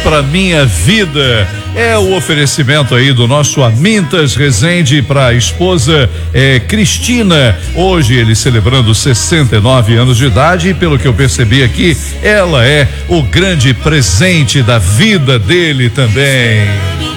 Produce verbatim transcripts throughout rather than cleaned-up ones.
pra minha vida. É o oferecimento aí do nosso Amintas Rezende para a esposa é, Cristina. Hoje ele celebrando sessenta e nove anos de idade e pelo que eu percebi aqui, ela é o grande presente da vida dele também.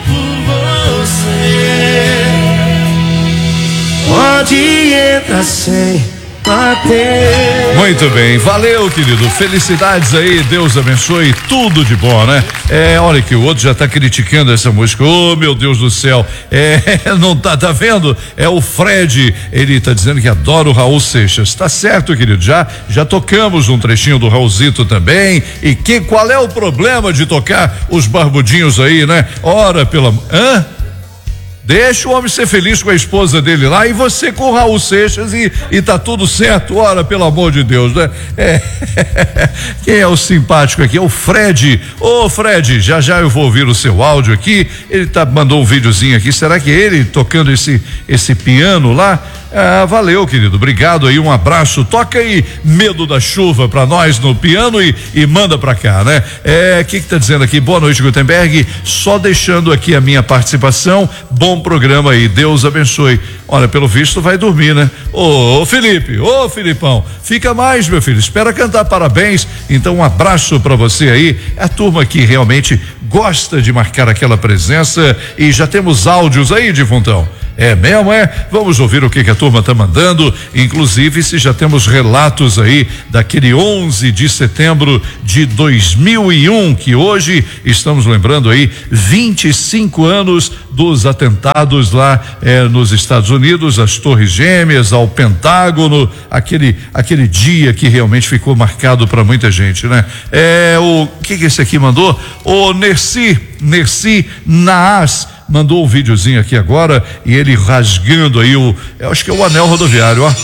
Pode entrar sem bater. Muito bem, valeu, querido, felicidades aí, Deus abençoe, tudo de bom, né? É, olha que o outro já tá criticando essa música, oh meu Deus do céu, é, não tá, tá vendo? É o Fred, ele tá dizendo que adora o Raul Seixas, tá certo, querido, já, já tocamos um trechinho do Raulzito também, e que, qual é o problema de tocar os barbudinhos aí, né? Ora, pela, hã? Deixa o homem ser feliz com a esposa dele lá e você com o Raul Seixas e, e tá tudo certo, ora, pelo amor de Deus, né? É. Quem é o simpático aqui? É o Fred. Ô, Fred, já já eu vou ouvir o seu áudio aqui. Ele tá, mandou um videozinho aqui. Será que é ele tocando esse, esse piano lá? Ah, valeu, querido, obrigado aí, um abraço, toca aí Medo da Chuva pra nós no piano e, e manda pra cá, né? É, o que que tá dizendo aqui? Boa noite, Gutenberg, só deixando aqui a minha participação, bom programa aí, Deus abençoe. Olha, pelo visto vai dormir, né? Ô, ô Felipe, ô Filipão, fica mais, meu filho, espera cantar parabéns, então um abraço pra você aí, a turma que realmente gosta de marcar aquela presença e já temos áudios aí, Difuntão. É mesmo, é? Vamos ouvir o que, que a turma tá mandando, inclusive se já temos relatos aí daquele onze de setembro de dois mil e um, que hoje estamos lembrando aí vinte e cinco anos dos atentados lá eh, nos Estados Unidos, as Torres Gêmeas, ao Pentágono, aquele aquele dia que realmente ficou marcado para muita gente, né? É o que que esse aqui mandou? O Nerci, Nerci Naas mandou um videozinho aqui agora e ele rasgando aí o, eu acho que é o anel rodoviário, ó.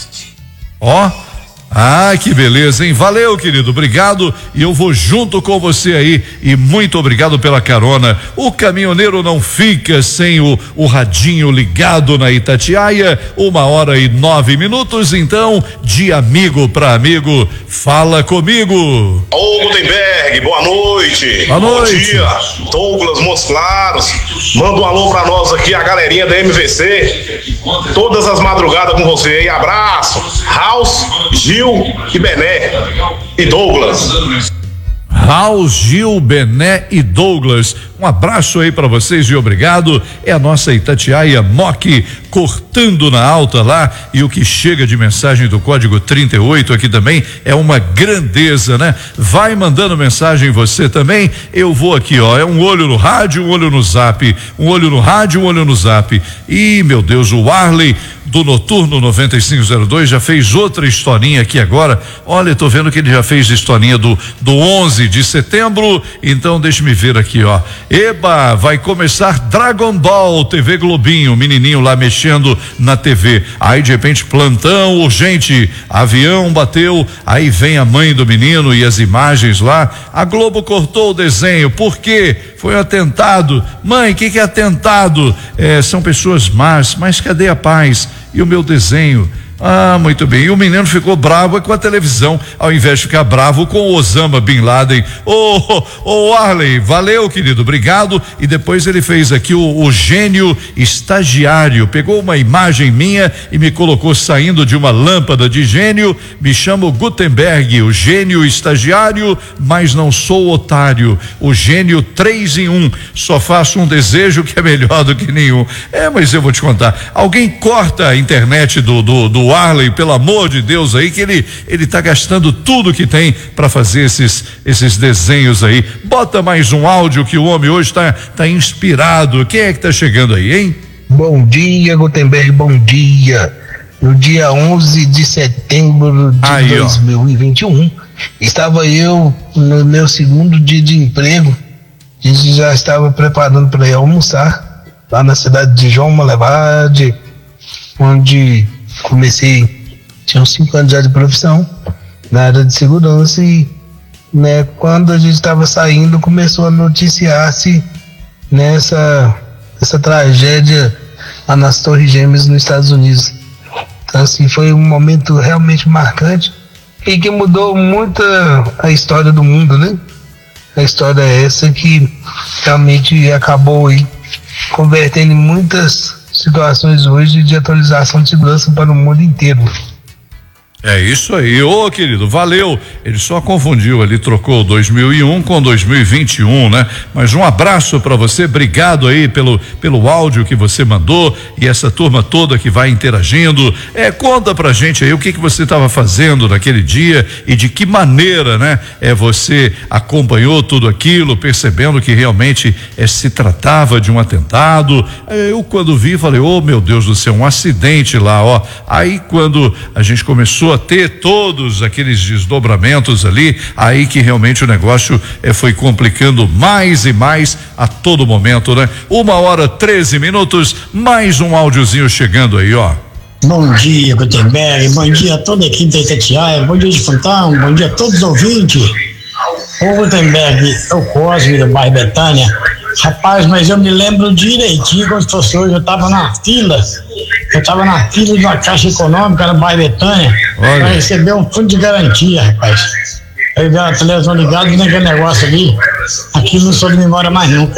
Ó. Ah, que beleza, hein? Valeu, querido, obrigado, e eu vou junto com você aí, e muito obrigado pela carona. O caminhoneiro não fica sem o, o radinho ligado na Itatiaia, uma hora e nove minutos, então, de amigo para amigo, fala comigo. Ô, Gutenberg, boa noite. Boa noite. Bom dia, Douglas Montes Claros, manda um alô pra nós aqui, a galerinha da M V C, todas as madrugadas com você aí, abraço, House, Gil e Bené e Douglas. Raul, Gil, Bené e Douglas, um abraço aí para vocês e obrigado. É a nossa Itatiaia Moc cortando na alta lá, e o que chega de mensagem do código trinta e oito aqui também é uma grandeza, né? Vai mandando mensagem você também, eu vou aqui, ó, é um olho no rádio, um olho no zap, um olho no rádio, um olho no zap. E meu Deus, o Arley do Noturno noventa e cinco zero dois já fez outra historinha aqui agora. Olha, tô vendo que ele já fez historinha do do onze de setembro. Então deixa-me ver aqui, ó. Eba, vai começar Dragon Ball, T V Globinho, menininho lá mexendo na T V. Aí de repente plantão urgente, avião bateu, aí vem a mãe do menino e as imagens lá. A Globo cortou o desenho, por quê? Foi um atentado. Mãe, o que que é atentado? É, são pessoas más, mas cadê a paz? E o meu desenho? Ah, muito bem. E o menino ficou bravo com a televisão, ao invés de ficar bravo com o Osama Bin Laden. Ô, oh, oh, Arley, valeu, querido, obrigado. E depois ele fez aqui o, o gênio estagiário. Pegou uma imagem minha e me colocou saindo de uma lâmpada de gênio. Me chamo Gutenberg, o gênio estagiário, mas não sou otário. O gênio três em um. Só faço um desejo que é melhor do que nenhum. É, mas eu vou te contar. Alguém corta a internet do, do, do o Arley, pelo amor de Deus aí, que ele ele tá gastando tudo que tem para fazer esses esses desenhos aí. Bota mais um áudio que o homem hoje tá tá inspirado. Quem é que tá chegando aí, hein? Bom dia, Gutenberg, bom dia. No dia onze de setembro de aí, dois mil e vinte e um, estava eu no meu segundo dia de emprego. A gente já estava preparando para ir almoçar lá na cidade de João Malevade, onde comecei, tinha uns cinco anos já de profissão na área de segurança, e né, quando a gente estava saindo começou a noticiar-se nessa essa tragédia lá nas Torres Gêmeas nos Estados Unidos. Então assim, foi um momento realmente marcante e que mudou muito a, a história do mundo, né? a história é essa que realmente acabou aí convertendo em muitas situações hoje de atualização de segurança para o mundo inteiro. É isso aí, ô querido, valeu. Ele só confundiu ali, trocou dois mil e um com dois mil e vinte e um, né? Mas um abraço para você, obrigado aí pelo pelo áudio que você mandou e essa turma toda que vai interagindo. É, conta pra gente aí o que que você estava fazendo naquele dia e de que maneira, né? É, você acompanhou tudo aquilo, percebendo que realmente é, se tratava de um atentado. Eu quando vi falei, ô, meu Deus do céu, um acidente lá, ó. Aí quando a gente começou a ter todos aqueles desdobramentos ali, aí que realmente o negócio eh, foi complicando mais e mais a todo momento, né? Uma hora, treze minutos, mais um áudiozinho chegando aí, ó. Bom dia, Gutenberg, bom dia a toda a equipe da Itatiaia, bom dia de Fontão, bom dia a todos os ouvintes. Ô Gutenberg, é o Cosme do bairro Betânia. Rapaz, mas eu me lembro direitinho como se fosse hoje, eu tava na fila, eu tava na fila de uma caixa econômica no bairro Betânia, para receber um fundo de garantia, rapaz. Aí veio a televisão ligada e naquele negócio ali, aquilo não sou de memória mais nunca.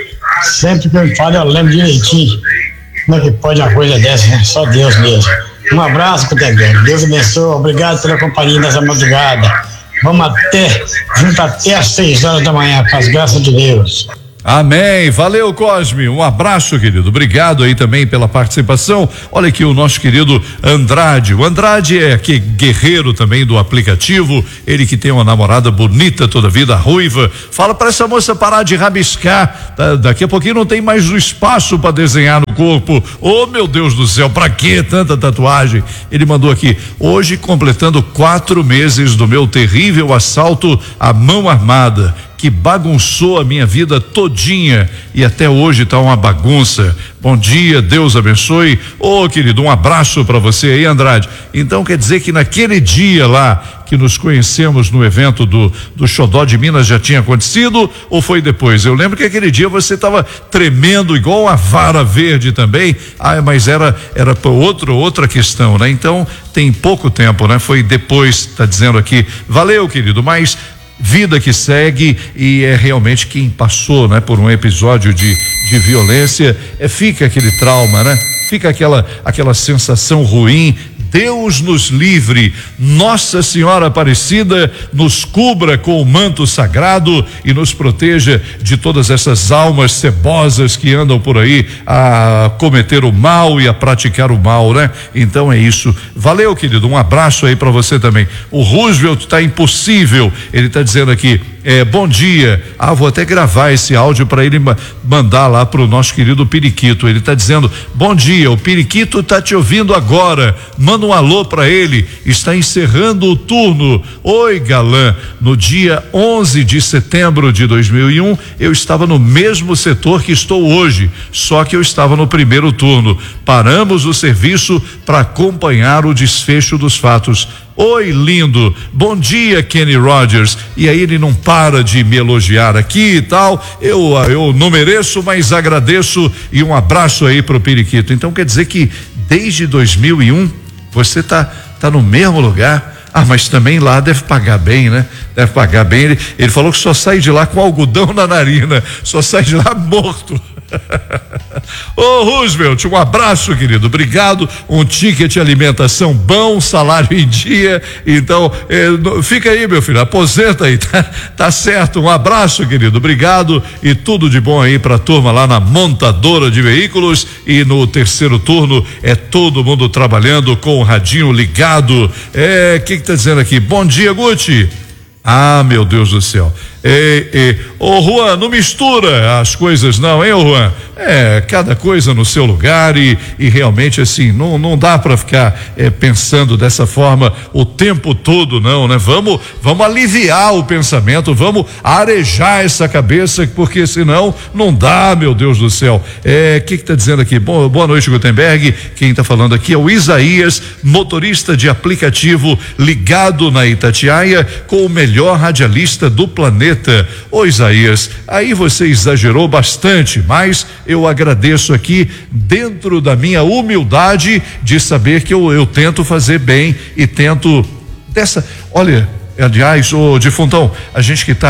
Sempre que eu falo, eu lembro direitinho. Como é que pode uma coisa dessa, né? Só Deus mesmo. Um abraço, Gutenberg, Deus abençoe, obrigado pela companhia nessa madrugada. Vamos até, junto até às seis horas da manhã, com as graças de Deus. Amém, valeu Cosme, um abraço querido, obrigado aí também pela participação. Olha aqui o nosso querido Andrade, o Andrade é aqui guerreiro também do aplicativo, ele que tem uma namorada bonita toda a vida, ruiva, fala para essa moça parar de rabiscar, tá? Daqui a pouquinho não tem mais o espaço para desenhar no corpo, oh meu Deus do céu, para que tanta tatuagem? Ele mandou aqui, hoje completando quatro meses do meu terrível assalto à mão armada, que bagunçou a minha vida todinha e até hoje tá uma bagunça. Bom dia, Deus abençoe. Ô, oh, querido, um abraço para você aí, Andrade. Então quer dizer que naquele dia lá que nos conhecemos no evento do do Xodó de Minas já tinha acontecido ou foi depois? Eu lembro que aquele dia você estava tremendo igual uma vara verde também. Ah, mas era era outro outra questão, né? Então tem pouco tempo, né? Foi depois, tá dizendo aqui. Valeu, querido, mas vida que segue e é realmente quem passou, né, por um episódio de, de violência, é, fica aquele trauma, né? Fica aquela aquela sensação ruim. Deus nos livre, Nossa Senhora Aparecida nos cubra com o manto sagrado e nos proteja de todas essas almas cebosas que andam por aí a cometer o mal e a praticar o mal, né? Então é isso. Valeu, querido, um abraço aí para você também. O Roosevelt tá impossível, ele tá dizendo aqui, é, bom dia, ah, vou até gravar esse áudio para ele ma- mandar lá pro nosso querido Periquito. Ele tá dizendo, bom dia, o Periquito tá te ouvindo agora, manda um alô para ele, está encerrando o turno. Oi, galã, no dia onze de setembro de dois mil e um, eu estava no mesmo setor que estou hoje, só que eu estava no primeiro turno. Paramos o serviço para acompanhar o desfecho dos fatos. Oi, lindo, bom dia, Kenny Rogers. E aí ele não para de me elogiar aqui e tal, eu eu não mereço, mas agradeço e um abraço aí pro Periquito. Então quer dizer que desde dois mil e um você tá tá no mesmo lugar. Ah, mas também lá deve pagar bem, né? Deve pagar bem. Ele, ele falou que só sai de lá com algodão na narina, só sai de lá morto. Ô, oh, Roosevelt, um abraço, querido, obrigado, um ticket de alimentação bom, salário em dia, então eh, fica aí, meu filho, aposenta aí, tá, tá certo, um abraço, querido, obrigado e tudo de bom aí pra turma lá na montadora de veículos. E no terceiro turno é todo mundo trabalhando com o radinho ligado. É, o que que tá dizendo aqui? Bom dia, Guti. Ah, meu Deus do céu. Ei, ei, ô Juan, não mistura as coisas não, hein, ô Juan? É, cada coisa no seu lugar e, e realmente assim, não, não dá para ficar é, pensando dessa forma o tempo todo, não, né? Vamos, vamos aliviar o pensamento, vamos arejar essa cabeça, porque senão não dá, meu Deus do céu. É, que que tá dizendo aqui? Bom, boa noite, Gutenberg. Quem tá falando aqui é o Isaías, motorista de aplicativo ligado na Itatiaia com o melhor radialista do planeta. Ô Isaías, aí você exagerou bastante, mas eu agradeço aqui dentro da minha humildade de saber que eu, eu tento fazer bem e tento dessa, olha, aliás, ô Difuntão, a gente que está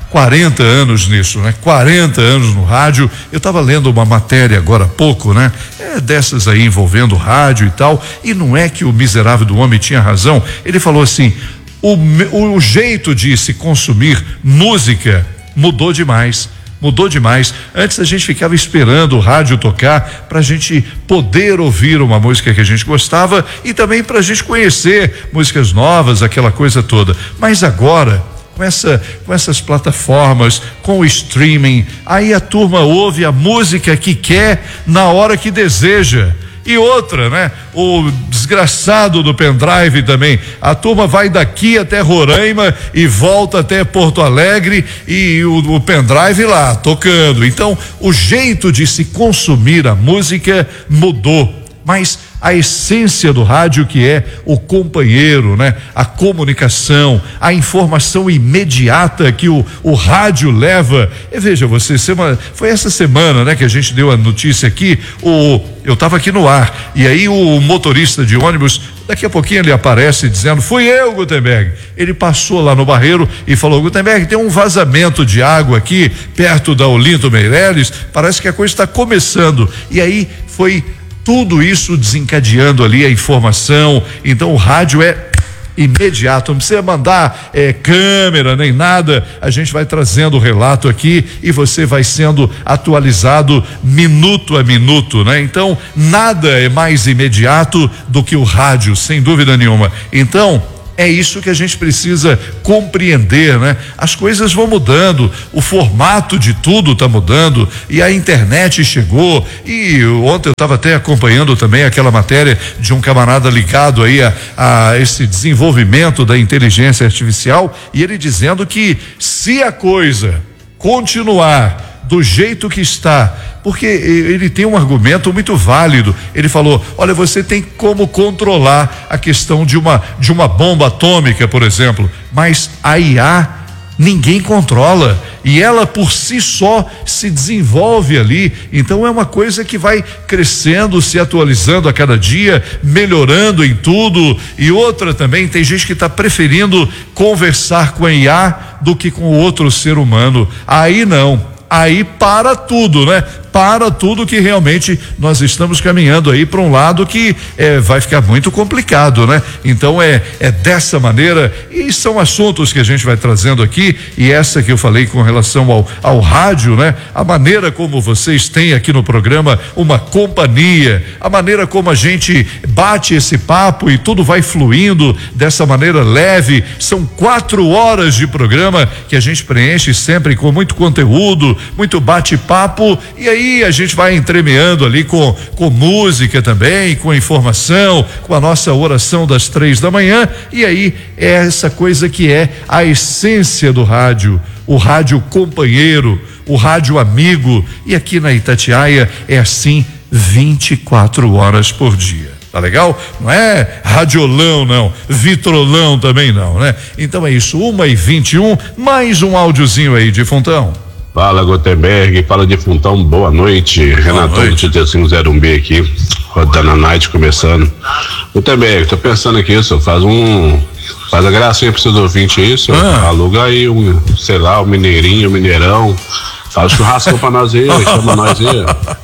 quarenta anos nisso, né? quarenta anos no rádio. Eu estava lendo uma matéria agora há pouco, né? É dessas aí envolvendo rádio e tal, e não é que o miserável do homem tinha razão. Ele falou assim: o, o jeito de se consumir música mudou demais. Mudou demais. Antes a gente ficava esperando o rádio tocar para a gente poder ouvir uma música que a gente gostava e também para a gente conhecer músicas novas, aquela coisa toda. Mas agora, com essa, com essas plataformas, com o streaming, aí a turma ouve a música que quer na hora que deseja. E outra, né? O desgraçado do pendrive também. A turma vai daqui até Roraima e volta até Porto Alegre e o, o pendrive lá tocando. Então, o jeito de se consumir a música mudou. Mas a essência do rádio, que é o companheiro, né? A comunicação, a informação imediata que o, o rádio leva. E veja você, semana, foi essa semana, né? Que a gente deu a notícia aqui, o, eu estava aqui no ar, e aí o motorista de ônibus, daqui a pouquinho ele aparece dizendo: fui eu, Gutenberg. Ele passou lá no Barreiro e falou: Gutenberg, tem um vazamento de água aqui perto da Olinto Meireles, parece que a coisa está começando. E aí foi tudo isso desencadeando ali a informação. Então o rádio é imediato, não precisa mandar é, câmera nem nada, a gente vai trazendo o relato aqui e você vai sendo atualizado minuto a minuto, né? Então nada é mais imediato do que o rádio, sem dúvida nenhuma. Então é isso que a gente precisa compreender, né? As coisas vão mudando, o formato de tudo está mudando e a internet chegou. E ontem eu estava até acompanhando também aquela matéria de um camarada ligado aí a, a esse desenvolvimento da inteligência artificial, e ele dizendo que se a coisa continuar do jeito que está, porque ele tem um argumento muito válido. Ele falou: olha, você tem como controlar a questão de uma de uma bomba atômica, por exemplo, mas a I A ninguém controla e ela por si só se desenvolve ali. Então é uma coisa que vai crescendo, se atualizando a cada dia, melhorando em tudo. E outra também, tem gente que está preferindo conversar com a I A do que com o outro ser humano. Aí não. Aí para tudo, né? Para tudo, que realmente nós estamos caminhando aí para um lado que é, vai ficar muito complicado, né? Então é, é dessa maneira, e são assuntos que a gente vai trazendo aqui, e essa que eu falei com relação ao, ao rádio, né? A maneira como vocês têm aqui no programa uma companhia, a maneira como a gente bate esse papo e tudo vai fluindo dessa maneira leve. São quatro horas de programa que a gente preenche sempre com muito conteúdo, muito bate-papo, e aí a gente vai entremeando ali com, com música também, com informação, com a nossa oração das três da manhã, e aí é essa coisa que é a essência do rádio, o rádio companheiro, o rádio amigo. E aqui na Itatiaia é assim vinte e quatro horas por dia. Tá legal? Não é radiolão, não, vitrolão também não, né? Então é isso, uma e vinte e um, mais um áudiozinho aí de Fontão. Fala, Gutenberg, fala de Fontão, boa noite. Boa Renatão noite. Do T T cinco zero um B aqui, rodando a night, começando. Gutenberg, tô pensando aqui, senhor, faz um, faz a gracinha pro seus ouvintes aí, senhor, ah. aluga aí um, sei lá, um mineirinho, um mineirão, faz churrasco pra nós aí, chama nós aí.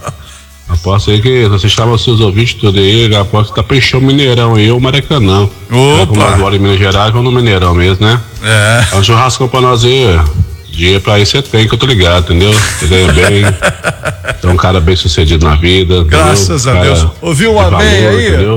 Aposto aí que você chama os seus ouvintes tudo aí, aposto que tá pra encher o Mineirão aí, o Maracanã. Opa! Como nós moramos em Minas Gerais, vamos no Mineirão mesmo, né? É. Faz um churrasco pra nós aí. Dia pra isso você tem, que eu tô ligado, entendeu? Você ganha bem, é um cara bem sucedido na vida. Graças entendeu? a Deus. Ouviu um amém aí? Entendeu?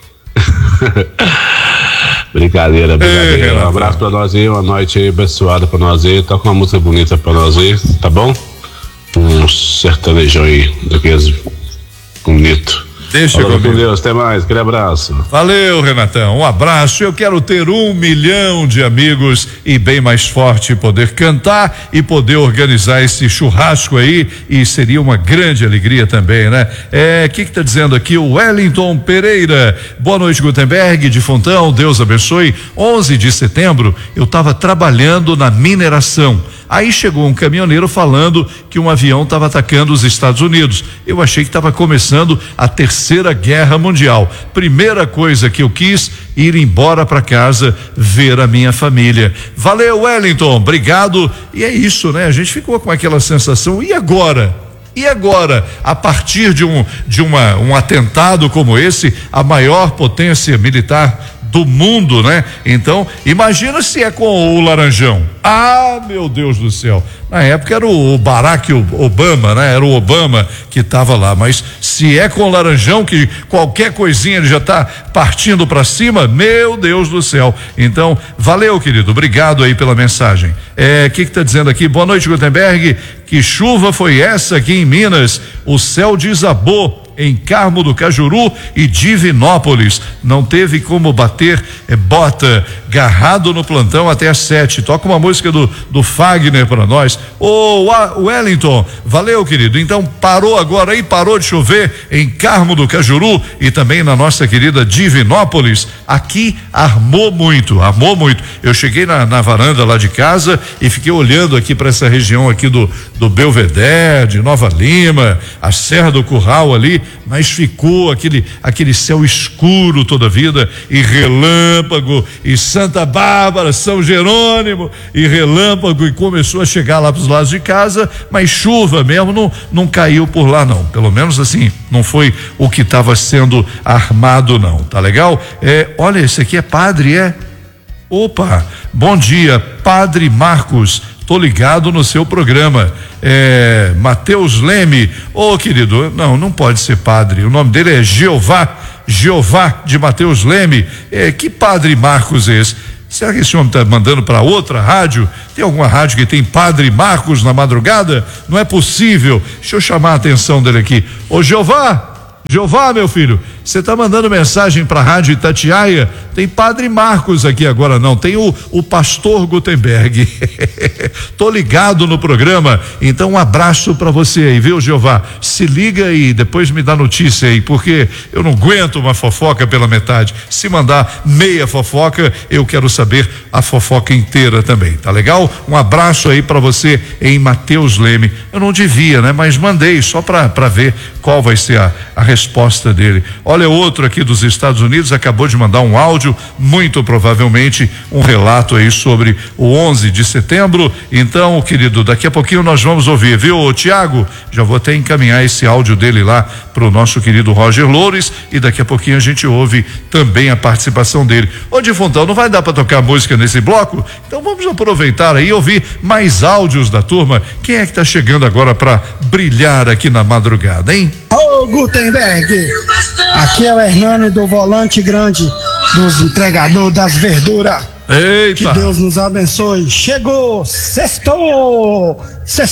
Brincadeira, brincadeira. Ei, um abraço pra nós aí, uma noite aí abençoada pra nós aí. Toca uma música bonita pra nós aí, tá bom? Um sertanejão aí, daqueles bonito. Deixa Falou com Deus, até mais, aquele abraço. Valeu, Renatão, um abraço. Eu quero ter um milhão de amigos e bem mais forte, poder cantar e poder organizar esse churrasco aí, e seria uma grande alegria também, né? É, o que que tá dizendo aqui o Wellington Pereira? Boa noite, Gutenberg de Fontão, Deus abençoe. onze de setembro eu estava trabalhando na mineração. Aí chegou um caminhoneiro falando que um avião estava atacando os Estados Unidos. Eu achei que estava começando a terceira Terceira Guerra Mundial. Primeira coisa que eu quis, ir embora para casa ver a minha família. Valeu, Wellington, obrigado. E é isso, né? A gente ficou com aquela sensação, e agora? E agora, a partir de um de uma um atentado como esse, a maior potência militar do mundo, né? Então, imagina se é com o Laranjão. Ah, meu Deus do céu. Na época era o Barack Obama, né? Era o Obama que estava lá, mas se é com o Laranjão, que qualquer coisinha ele já está partindo para cima, meu Deus do céu. Então, valeu, querido, obrigado aí pela mensagem. É, o que que tá dizendo aqui? Boa noite, Gutenberg. Que chuva foi essa aqui em Minas? O céu desabou em Carmo do Cajuru e Divinópolis. Não teve como bater é, bota, garrado no plantão até às sete. Toca uma música do, do Fagner para nós. Ô, oh, Wellington, valeu, querido. Então parou agora aí, parou de chover em Carmo do Cajuru e também na nossa querida Divinópolis. Aqui armou muito, armou muito. Eu cheguei na, na varanda lá de casa e fiquei olhando aqui para essa região aqui do, do Belvedere, de Nova Lima, a Serra do Curral ali, mas ficou aquele aquele céu escuro toda a vida, e relâmpago, e Santa Bárbara, São Jerônimo, e relâmpago, e começou a chegar lá para os lados de casa, mas chuva mesmo não, não caiu por lá não, pelo menos assim, não foi o que estava sendo armado não, tá legal? É, olha, esse aqui é padre, é? Opa, bom dia, Padre Marcos, tô ligado no seu programa. É, Mateus Leme, ô oh, querido, não, não pode ser padre, o nome dele é Jeová, Jeová de Mateus Leme. É, que Padre Marcos é esse? Será que esse homem está mandando para outra rádio? Tem alguma rádio que tem Padre Marcos na madrugada? Não é possível. Deixa eu chamar a atenção dele aqui. Ô Jeová, Jeová, meu filho, você está mandando mensagem para a rádio Itatiaia? Tem Padre Marcos aqui agora, não, tem o, o pastor Gutenberg. Tô ligado no programa, então um abraço para você aí, viu, Jeová? Se liga e depois me dá notícia aí, porque eu não aguento uma fofoca pela metade. Se mandar meia fofoca, eu quero saber a fofoca inteira também, tá legal? Um abraço aí para você em Mateus Leme. Eu não devia, né? Mas mandei só para para ver qual vai ser a, a resposta dele. Olha, outro aqui dos Estados Unidos acabou de mandar um áudio, muito provavelmente um relato aí sobre o onze de setembro. Então, querido, daqui a pouquinho nós vamos ouvir, viu, Tiago? Já vou até encaminhar esse áudio dele lá pro nosso querido Roger Loures e daqui a pouquinho a gente ouve também a participação dele. Ô, Difuntão, não vai dar para tocar música nesse bloco? Então vamos aproveitar aí e ouvir mais áudios da turma. Quem é que tá chegando agora para brilhar aqui na madrugada, hein? Ô, Gutenberg, aqui é o Hernani do Volante Grande, dos entregadores das verduras. Eita. Que Deus nos abençoe. Chegou, sextou,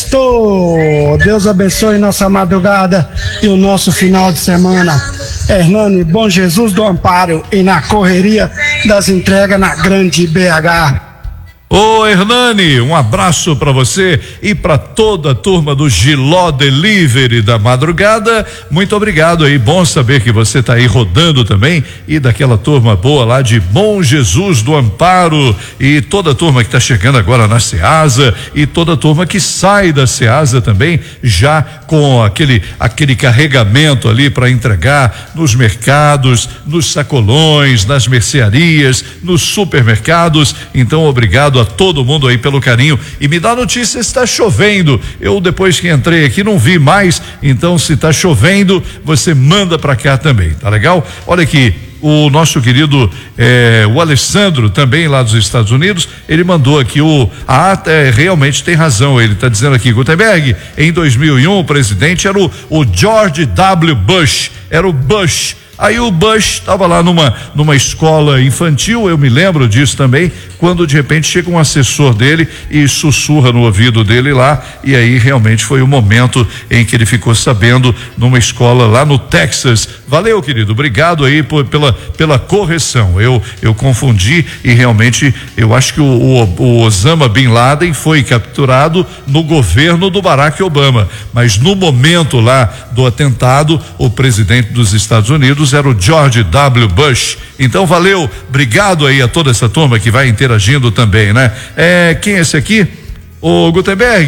sextou. Deus abençoe nossa madrugada e o nosso final de semana. Hernani, Bom Jesus do Amparo e na correria das entregas na Grande B H. Ô Hernani, um abraço para você e para toda a turma do Giló Delivery da madrugada. Muito obrigado aí, bom saber que você tá aí rodando também e daquela turma boa lá de Bom Jesus do Amparo e toda a turma que tá chegando agora na Ceasa e toda a turma que sai da Ceasa também já com aquele aquele carregamento ali para entregar nos mercados, nos sacolões, nas mercearias, nos supermercados. Então, obrigado a todo mundo aí pelo carinho e me dá notícia se está chovendo. Eu depois que entrei aqui não vi mais, então se está chovendo você manda para cá também, tá legal? Olha aqui, o nosso querido eh, o Alessandro também lá dos Estados Unidos, ele mandou aqui o ah, é, realmente tem razão, ele está dizendo aqui, Gutenberg, em dois mil e um o presidente era o, o George W. Bush, era o Bush. Aí o Bush estava lá numa numa escola infantil, eu me lembro disso também, quando de repente chega um assessor dele e sussurra no ouvido dele lá, e aí realmente foi o momento em que ele ficou sabendo numa escola lá no Texas. Valeu, querido, obrigado aí por, pela pela correção. Eu eu confundi e realmente eu acho que o, o, o Osama Bin Laden foi capturado no governo do Barack Obama, mas no momento lá do atentado, o presidente dos Estados Unidos era o George W. Bush. Então valeu, obrigado aí a toda essa turma que vai interagindo também, né? É, quem é esse aqui? O Gutenberg,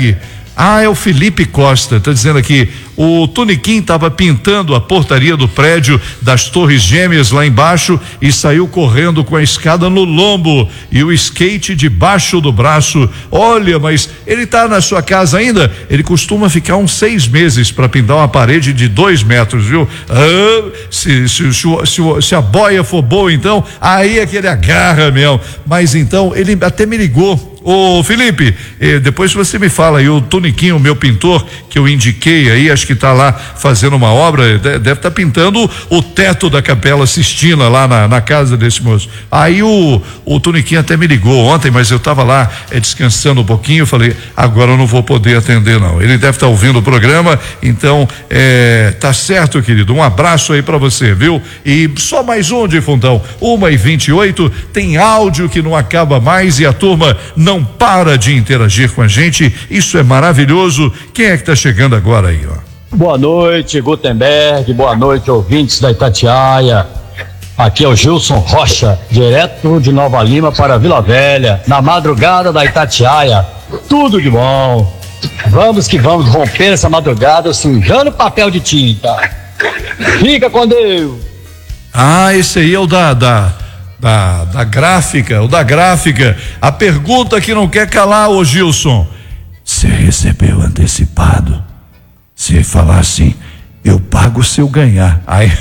Ah, é o Felipe Costa, tá dizendo aqui, o Tuniquim estava pintando a portaria do prédio das Torres Gêmeas lá embaixo e saiu correndo com a escada no lombo e o skate debaixo do braço. Olha, mas ele tá na sua casa ainda? Ele costuma ficar uns seis meses para pintar uma parede de dois metros, viu? Ah, se, se, se, se, se a boia for boa, então, aí é que ele agarra mesmo. Mas então, ele até me ligou. Ô Felipe, eh, depois você me fala aí, o Toniquinho, meu pintor, que eu indiquei aí, acho que tá lá fazendo uma obra, deve estar tá pintando o teto da Capela Sistina lá na, na casa desse moço. Aí o, o Toniquinho até me ligou ontem, mas eu tava lá eh, descansando um pouquinho, eu falei, agora eu não vou poder atender não. Ele deve estar tá ouvindo o programa, então eh, tá certo, querido, um abraço aí pra você, viu? E só mais um, Defuntão, uma e vinte e oito, tem áudio que não acaba mais e a turma não não para de interagir com a gente, isso é maravilhoso. Quem é que tá chegando agora aí, ó? Boa noite, Gutenberg, boa noite, ouvintes da Itatiaia. Aqui é o Gilson Rocha, direto de Nova Lima para Vila Velha, na madrugada da Itatiaia. Tudo de bom. Vamos que vamos romper essa madrugada sujando papel de tinta. Fica com Deus. Ah, esse aí é o da... da... Da, da gráfica, o da gráfica. A pergunta que não quer calar, ô Gilson: você recebeu antecipado? Se falar assim, eu pago se eu ganhar. Aí,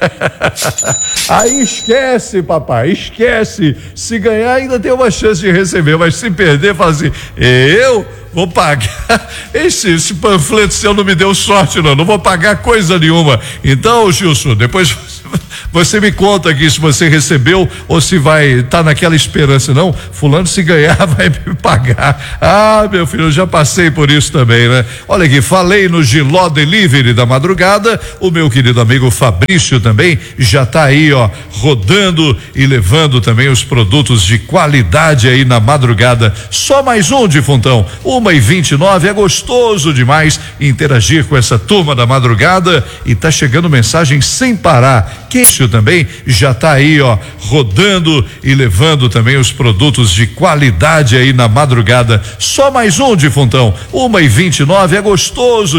aí esquece, papai, esquece. Se ganhar, ainda tem uma chance de receber, mas se perder, fala assim, eu vou pagar. Esse, esse panfleto seu não me deu sorte, não. Não vou pagar coisa nenhuma. Então, Gilson, depois você me conta aqui se você recebeu ou se vai tá naquela esperança. Não, fulano se ganhar vai me pagar. Ah, meu filho, eu já passei por isso também, né? Olha aqui, falei no Giló Delivery da madrugada, o meu querido amigo Fabrício também já tá aí, ó, rodando e levando também os produtos de qualidade aí na madrugada. Só mais um, Defuntão, uma e vinte e nove, é gostoso demais interagir com essa turma da madrugada e tá chegando mensagem sem parar. Quem também já tá aí, ó, rodando e levando também os produtos de qualidade aí na madrugada. Só mais um, Defuntão, uma e vinte e nove, é gostoso